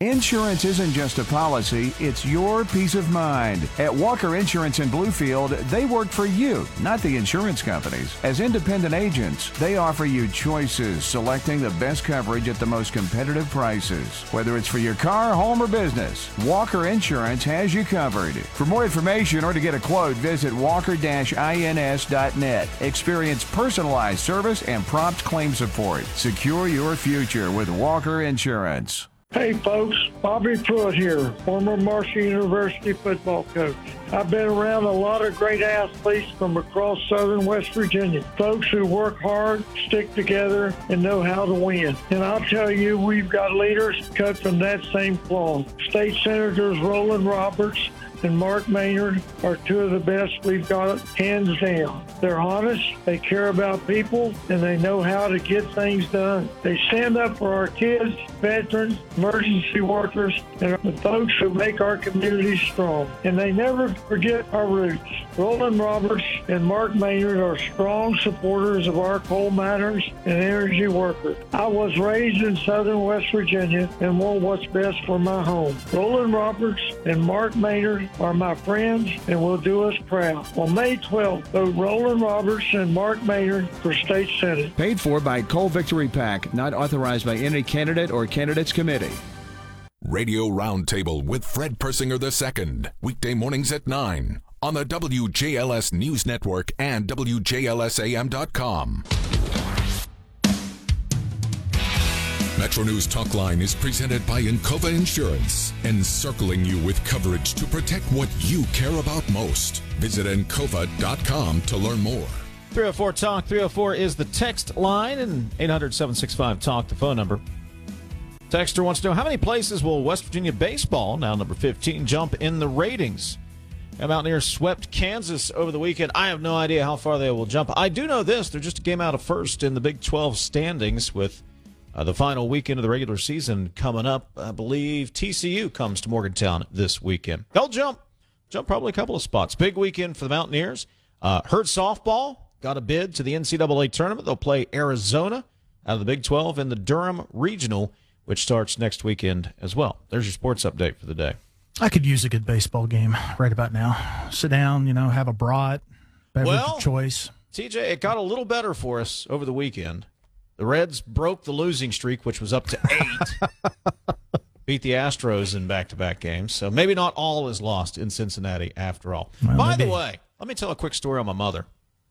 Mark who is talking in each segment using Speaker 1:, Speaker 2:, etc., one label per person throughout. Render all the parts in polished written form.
Speaker 1: Insurance isn't just a policy, it's your peace of mind. At Walker Insurance in Bluefield, they work for you, not the insurance companies. As independent agents, they offer you choices, selecting the best coverage at the most competitive prices. Whether it's for your car, home, or business, Walker Insurance has you covered. For more information or to get a quote, visit walker-ins.net. Experience personalized service and prompt claim support. Secure your future with Walker Insurance.
Speaker 2: Hey folks, Bobby Pruitt here, former Marshall University football coach. I've been around a lot of great athletes from across southern West Virginia, folks who work hard, stick together, and know how to win. And I'll tell you, we've got leaders cut from that same cloth. State Senators Roland Roberts and Mark Maynard are two of the best we've got, hands down. They're honest, they care about people, and they know how to get things done. They stand up for our kids, veterans, emergency workers, and the folks who make our communities strong. And they never forget our roots. Roland Roberts and Mark Maynard are strong supporters of our coal miners and energy workers. I was raised in southern West Virginia and want what's best for my home. Roland Roberts and Mark Maynard are my friends and will do us proud. On May 12th, vote Roland Roberts and Mark Maynard for State Senate.
Speaker 1: Paid for by Coal Victory PAC, not authorized by any candidate or candidates committee.
Speaker 3: Radio Roundtable with Fred Persinger II. Weekday mornings at 9 on the WJLS News Network and WJLSAM.com. Metro News Talkline is presented by Encova Insurance, encircling you with coverage to protect what you care about most. Visit Encova.com to learn more.
Speaker 4: 304-TALK, 304 is the text line, and 800-765-TALK, the phone number. Texter wants to know, how many places will West Virginia baseball, now number 15, jump in the ratings? The Mountaineers swept Kansas over the weekend. I have no idea how far they will jump. I do know this. They're just a game out of first in the Big 12 standings with the final weekend of the regular season coming up. I believe TCU comes to Morgantown this weekend. They'll jump probably a couple of spots. Big weekend for the Mountaineers. Herd softball got a bid to the NCAA tournament. They'll play Arizona out of the Big 12 in the Durham Regional, which starts next weekend as well. There's your sports update for the day.
Speaker 5: I could use a good baseball game right about now. Sit down, have a brat, beverage of choice.
Speaker 4: TJ, it got a little better for us over the weekend. The Reds broke the losing streak, which was up to 8. Beat the Astros in back-to-back games. So maybe not all is lost in Cincinnati after all. Well, by the way, let me tell a quick story on my mother,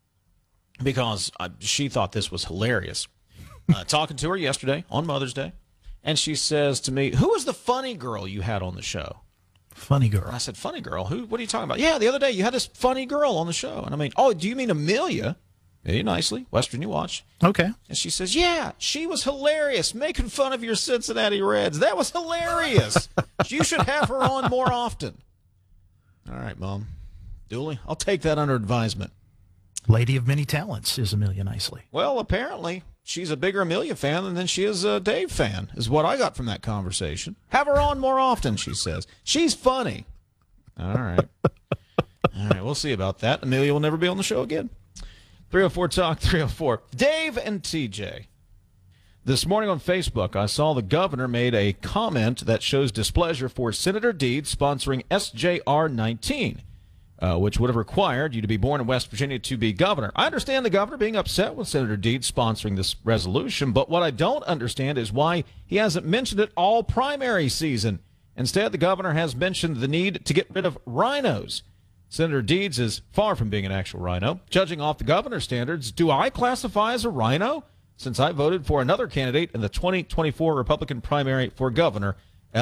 Speaker 4: because she thought this was hilarious. Talking to her yesterday on Mother's Day, and she says to me, "Who was the funny girl you had on the show?"
Speaker 5: Funny girl.
Speaker 4: And I said, "Funny girl? Who? What are you talking about?" "Yeah, the other day you had this funny girl on the show." And I mean, "Oh, do you mean Amelia?" Very nicely, West Virginia Watch.
Speaker 5: Okay.
Speaker 4: And she says, "Yeah, she was hilarious, making fun of your Cincinnati Reds. That was hilarious. You should have her on more often." All right, Mom. Dooley, I'll take that under advisement.
Speaker 5: Lady of many talents is Amelia Nicely.
Speaker 4: Well, apparently she's a bigger Amelia fan than she is a Dave fan, is what I got from that conversation. Have her on more often, she says. She's funny. All right. All right, we'll see about that. Amelia will never be on the show again. 304-TALK, 304. Dave and TJ. This morning on Facebook, I saw the governor made a comment that shows displeasure for Senator Deeds sponsoring SJR 19, which would have required you to be born in West Virginia to be governor. I understand the governor being upset with Senator Deeds sponsoring this resolution, but what I don't understand is why he hasn't mentioned it all primary season. Instead, the governor has mentioned the need to get rid of rhinos. Senator Deeds is far from being an actual rhino. Judging off the governor's standards, do I classify as a rhino? Since I voted for another candidate in the 2024 Republican primary for governor,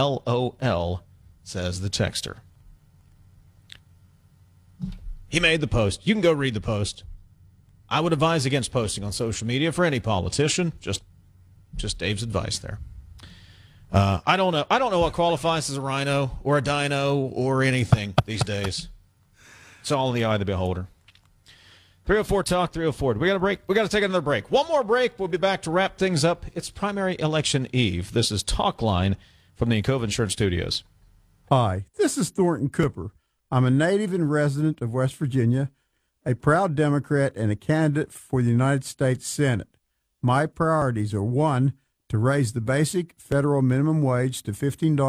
Speaker 4: LOL, says the texter. He made the post. You can go read the post. I would advise against posting on social media for any politician. Just Dave's advice there. I don't know what qualifies as a rhino or a dino or anything these days. It's all in the eye of the beholder. 304-TALK, 304. We got a break. We got to take another break. One more break. We'll be back to wrap things up. It's primary election eve. This is Talk Line from the Encova Insurance Studios.
Speaker 6: Hi, this is Thornton Cooper. I'm a native and resident of West Virginia, a proud Democrat, and a candidate for the United States Senate. My priorities are, 1, to raise the basic federal minimum wage to $15